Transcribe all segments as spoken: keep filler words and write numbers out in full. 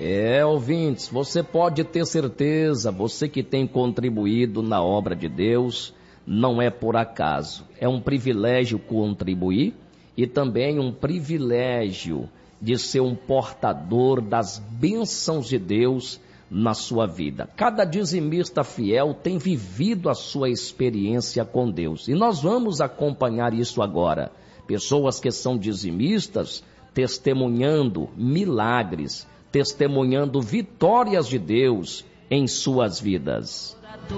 É, ouvintes, você pode ter certeza, você que tem contribuído na obra de Deus, não é por acaso. É um privilégio contribuir e também um privilégio de ser um portador das bênçãos de Deus na sua vida. Cada dizimista fiel tem vivido a sua experiência com Deus. E nós vamos acompanhar isso agora. Pessoas que são dizimistas testemunhando milagres, testemunhando vitórias de Deus em suas vidas.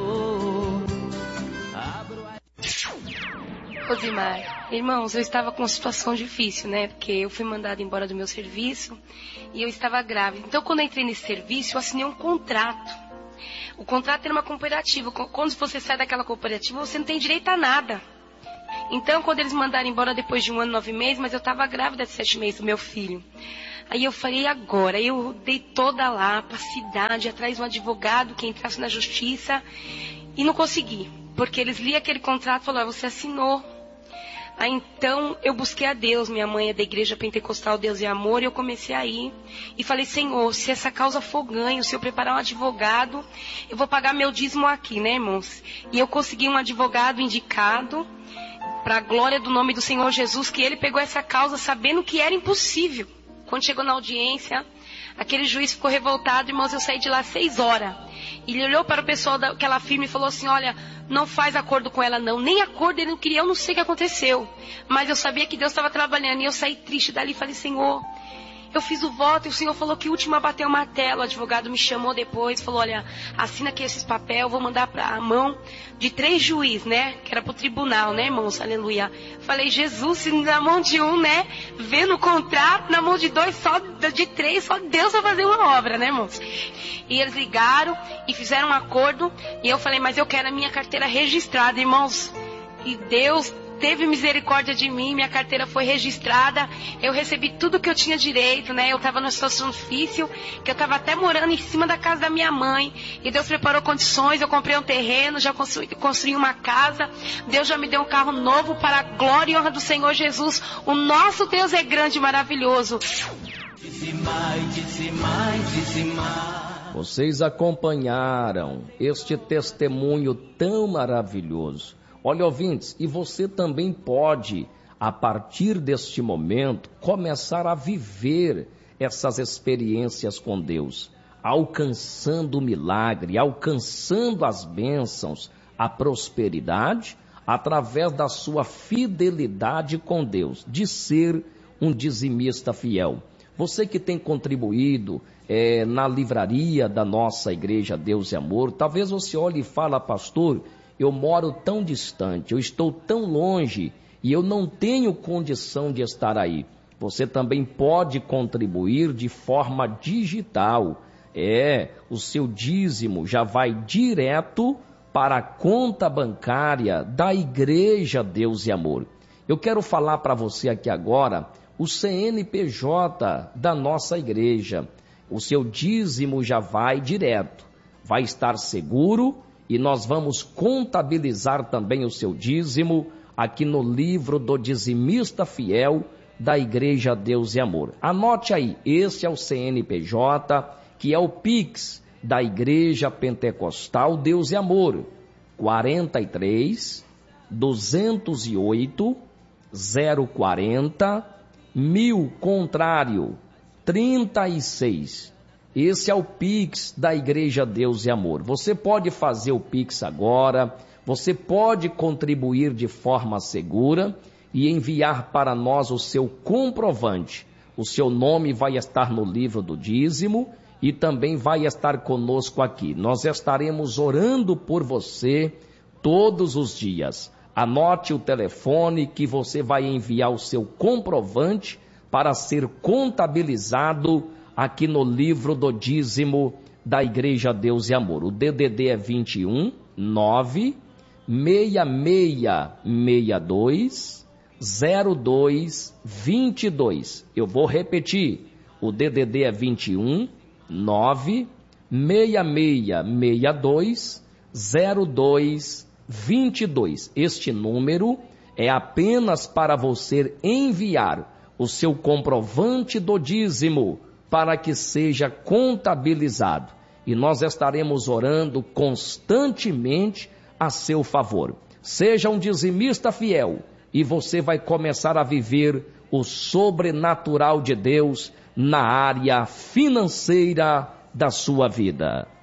Rosimar, irmãos, eu estava com uma situação difícil, né? Porque eu fui mandada embora do meu serviço e eu estava grávida. Então, quando eu entrei nesse serviço, eu assinei um contrato. O contrato era uma cooperativa. Quando você sai daquela cooperativa, você não tem direito a nada. Então, quando eles me mandaram embora depois de um ano, nove meses, mas eu estava grávida de sete meses do meu filho. Aí eu falei, agora? Eu dei toda lá para a cidade, atrás de um advogado que entrasse na justiça e não consegui. Porque eles liam aquele contrato e falaram, você assinou. Aí então eu busquei a Deus, minha mãe é da igreja pentecostal Deus e Amor, e eu comecei a ir. E falei, Senhor, se essa causa for ganho, se eu preparar um advogado, eu vou pagar meu dízimo aqui, né, irmãos? E eu consegui um advogado indicado, para a glória do nome do Senhor Jesus, que ele pegou essa causa sabendo que era impossível. Quando chegou na audiência, aquele juiz ficou revoltado, irmãos, eu saí de lá às seis horas. Ele olhou para o pessoal daquela firma e falou assim, olha, não faz acordo com ela não. Nem acordo ele não queria, eu não sei o que aconteceu. Mas eu sabia que Deus estava trabalhando e eu saí triste dali e falei, Senhor, eu fiz o voto e o Senhor falou que o último a bater o martelo. O advogado me chamou depois, falou, olha, assina aqui esses papéis, vou mandar para a mão de três juízes, né? Que era para o tribunal, né, irmãos? Aleluia. Falei, Jesus, se na mão de um, né? Vendo o contrato, na mão de dois, só de três, só Deus vai fazer uma obra, né, irmãos? E eles ligaram e fizeram um acordo. E eu falei, mas eu quero a minha carteira registrada, irmãos. E Deus teve misericórdia de mim, minha carteira foi registrada, eu recebi tudo que eu tinha direito, né? Eu estava numa situação difícil, que eu estava até morando em cima da casa da minha mãe, e Deus preparou condições, eu comprei um terreno, já construí, construí uma casa, Deus já me deu um carro novo para a glória e honra do Senhor Jesus. O nosso Deus é grande e maravilhoso. Vocês acompanharam este testemunho tão maravilhoso. Olha, ouvintes, e você também pode, a partir deste momento, começar a viver essas experiências com Deus, alcançando o milagre, alcançando as bênçãos, a prosperidade, através da sua fidelidade com Deus, de ser um dizimista fiel. Você que tem contribuído é, na livraria da nossa igreja Deus e Amor, talvez você olhe e fale, pastor, eu moro tão distante, eu estou tão longe e eu não tenho condição de estar aí. Você também pode contribuir de forma digital. É, o seu dízimo já vai direto para a conta bancária da Igreja Deus e Amor. Eu quero falar para você aqui agora o C N P J da nossa igreja. O seu dízimo já vai direto, vai estar seguro. E nós vamos contabilizar também o seu dízimo aqui no livro do dizimista fiel da Igreja Deus e Amor. Anote aí, esse é o C N P J, que é o Pix da Igreja Pentecostal Deus e Amor. quarenta e três, duzentos e oito, zero quarenta, mil, contrário, trinta e seis. Esse é o Pix da Igreja Deus e Amor. Você pode fazer o Pix agora, você pode contribuir de forma segura e enviar para nós o seu comprovante. O seu nome vai estar no livro do dízimo e também vai estar conosco aqui. Nós estaremos orando por você todos os dias. Anote o telefone que você vai enviar o seu comprovante para ser contabilizado aqui no livro do dízimo da Igreja Deus e Amor. O D D D é vinte e um, nove, seis seis seis dois, zero dois, vinte e dois. Eu vou repetir. O D D D é vinte e um, nove, seis seis seis dois, zero dois, vinte e dois. Este número é apenas para você enviar o seu comprovante do dízimo para que seja contabilizado. E nós estaremos orando constantemente a seu favor. Seja um dizimista fiel e você vai começar a viver o sobrenatural de Deus na área financeira da sua vida.